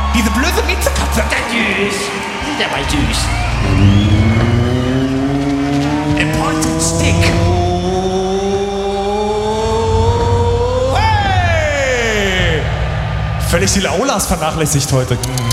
Diese blöde Miezekatze. Der war süß. A pointed stick. Hey! Völlig die Laolas vernachlässigt heute.